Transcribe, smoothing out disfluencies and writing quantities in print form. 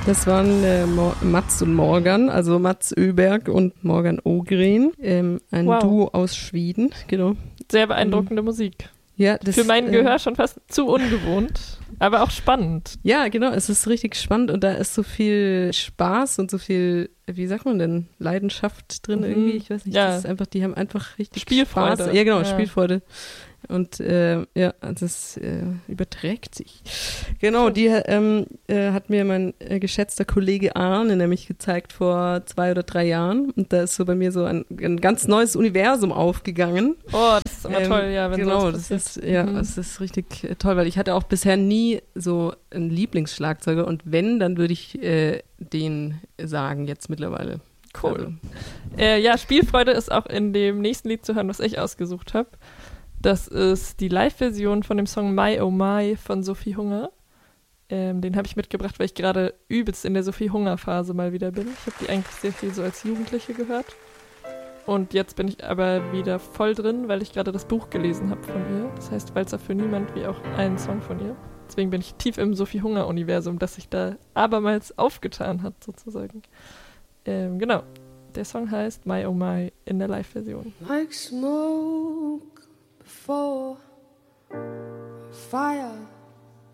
Das waren Mats und Morgan, also Mats Öberg und Morgan Ågren, ein Duo aus Schweden, genau. Sehr beeindruckende Musik. Ja, für mein Gehör schon fast zu ungewohnt, aber auch spannend. Ja, genau, es ist richtig spannend und da ist so viel Spaß und so viel, wie sagt man denn, Leidenschaft drin irgendwie, ich weiß nicht, das ist einfach, die haben einfach richtig Spielfreude. Spaß. Ja, genau, Spielfreude. Und das überträgt sich. Genau, die hat mir mein geschätzter Kollege Arne nämlich gezeigt vor 2 oder 3 Jahren. Und da ist so bei mir so ein ganz neues Universum aufgegangen. Oh, das ist immer toll, ja, wenn genau, das ist das ist richtig toll, weil ich hatte auch bisher nie so einen Lieblingsschlagzeuger und wenn, dann würde ich den sagen jetzt mittlerweile. Cool. Also. Spielfreude ist auch in dem nächsten Lied zu hören, was ich ausgesucht habe. Das ist die Live-Version von dem Song My Oh My von Sophie Hunger. Den habe ich mitgebracht, weil ich gerade übelst in der Sophie Hunger-Phase mal wieder bin. Ich habe die eigentlich sehr viel so als Jugendliche gehört. Und jetzt bin ich aber wieder voll drin, weil ich gerade das Buch gelesen habe von ihr. Das heißt Walzer für niemand, wie auch einen Song von ihr. Deswegen bin ich tief im Sophie Hunger-Universum, das sich da abermals aufgetan hat, sozusagen. Genau. Der Song heißt My Oh My in der Live-Version. Like smoke before fire